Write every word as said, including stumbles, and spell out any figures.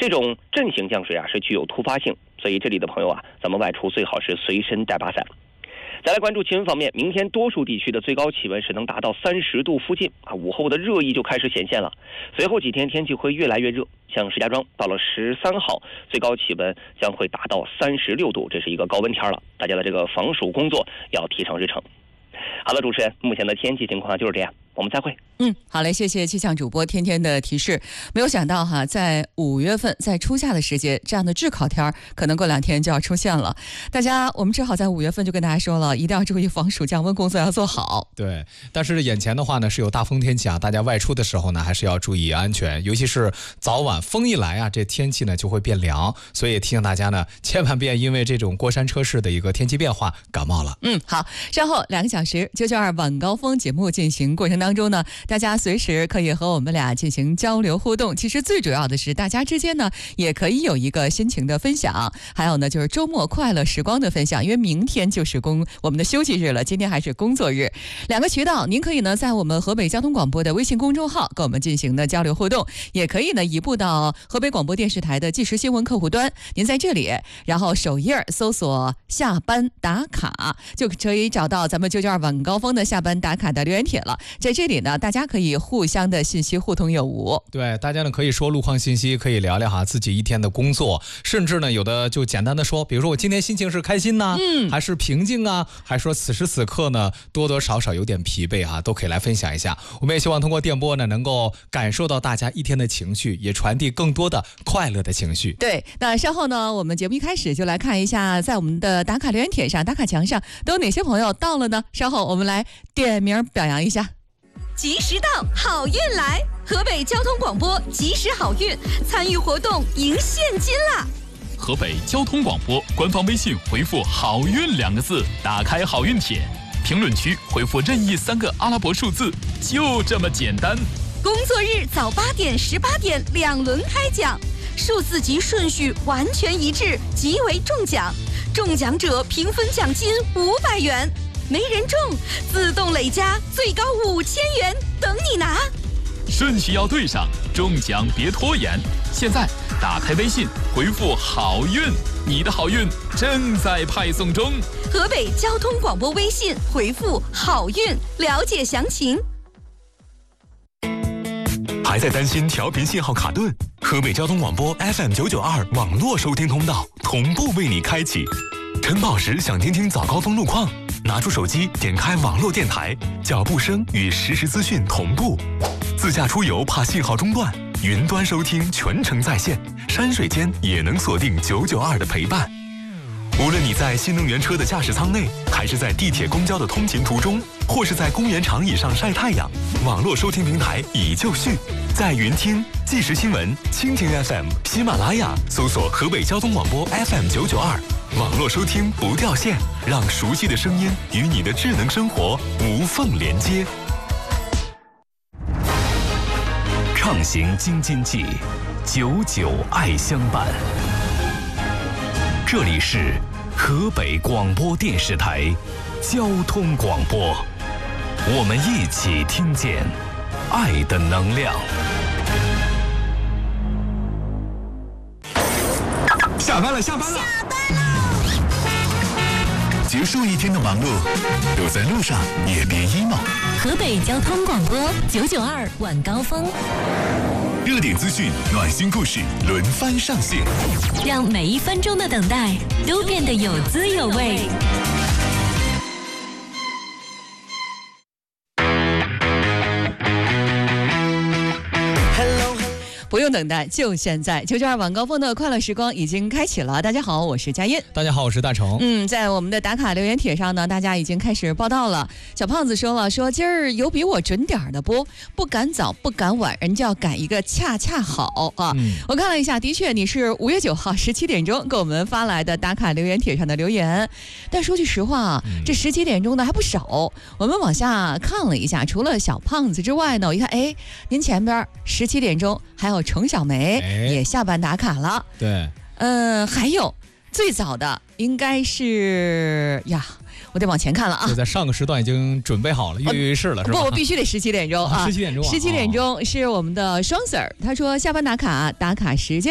这种阵型降水啊是具有突发性，所以这里的朋友啊，咱们外出最好是随身带把伞。再来关注气温方面，明天多数地区的最高气温是能达到三十度附近啊，午后的热意就开始显现了。随后几天天气会越来越热，像石家庄到了十三号，最高气温将会达到三十六度，这是一个高温天了，大家的这个防暑工作要提上日程。好了，主持人，目前的天气情况就是这样，我们再会。 嗯，好嘞，谢谢气象主播天天的提示。没有想到哈，在五月份，在初夏的时节，这样的炙烤天可能过两天就要出现了。大家，我们只好在五月份就跟大家说了，一定要注意防暑降温工作要做好。 对，但是眼前的话呢是有大风天气啊，大家外出的时候呢还是要注意安全，尤其是早晚风一来啊，这天气呢就会变凉，所以提醒大家呢，千万别因为这种过山车式的一个天气变化感冒了。 嗯，好，稍后两个小时九九二晚高峰节目进行过程当中呢，大家随时可以和我们俩进行交流互动。其实最主要的是，大家之间呢也可以有一个心情的分享，还有呢就是周末快乐时光的分享。因为明天就是工我们的休息日了，今天还是工作日。两个渠道，您可以呢在我们河北交通广播的微信公众号跟我们进行的交流互动，也可以呢移步到河北广播电视台的即时新闻客户端。您在这里，然后首页搜索下班打卡，就可以找到咱们九九二晚高峰的下班打卡的留言帖了。在这里呢，大家可以互相的信息互通有无。 对，大家呢可以说路况信息，可以聊聊哈自己一天的工作，甚至呢有的就简单的说，比如说我今天心情是开心呢，嗯，还是平静啊，还说此时此刻呢多多少少有点疲惫啊，都可以来分享一下。我们也希望通过电波呢能够感受到大家一天的情绪，也传递更多的快乐的情绪。 对，那稍后呢，我们节目一开始就来看一下，在我们的打卡留言帖上、打卡墙上都有哪些朋友到了呢？稍后我们来点名表扬一下。 及时到，好运来！河北交通广播及时好运，参与活动赢现金啦！ 河北交通广播官方微信回复好运两个字，打开好运帖，评论区回复任意三个阿拉伯数字，就这么简单。 工作日早八点、十八点两轮开奖，数字及顺序完全一致，即为中奖。中奖者平分奖金五百元，没人中自动累加最高五千元，等你拿。 顺序要对上，中奖别拖延。现在打开微信回复好运，你的好运正在派送中。 河北交通广播微信回复好运，了解详情。 还在担心调频信号卡顿？河北交通广播 F M 九九二网络收听通道同步为你开启。晨跑时想听听早高峰路况，拿出手机点开网络电台，脚步声与实时资讯同步。自驾出游怕信号中断，云端收听全程在线，山水间也能锁定九九二的陪伴。无论你在新能源车的驾驶舱内，还是在地铁公交的通勤途中，或是在公园长椅上晒太阳，网络收听平台已就绪。在云听、即时新闻、蜻蜓 F M、喜马拉雅搜索河北交通广播 F M 九九二，网络收听不掉线，让熟悉的声音与你的智能生活无缝连接。 畅行京津冀，久久爱相伴。这里是河北广播电视台交通广播，我们一起听见爱的能量。 下班了，下班了， 下班了！ 结束一天的忙碌，都在路上也别 emo。 河北交通广播九九二晚高峰， 热点资讯、暖心故事轮番上线， 让每一分钟的等待都变得有滋有味。 不用等待，就现在！九九二晚高峰的快乐时光已经开启了。大家好，我是佳音。 大家好，我是大成。 嗯，在我们的打卡留言帖上呢，大家已经开始报道了。小胖子说了，说今儿有比我准点的不？不赶早，不赶晚，人就要赶一个恰恰好啊！嗯、我看了一下，的确你是五月九号十七点钟给我们发来的打卡留言帖上的留言。但说句实话，嗯、这十七点钟的还不少。我们往下看了一下，除了小胖子之外呢，我一看，哎，您前边十七点钟还有程小梅也下班打卡了， 对， 嗯，还有最早的应该是呀，我得往前看了啊， 就在上个时段已经准备好了，跃跃欲试了，是吧？ 不，我必须得十七点钟啊， 十七点钟， 十七点钟是我们的双 Sir，他说下班打卡，打卡时间。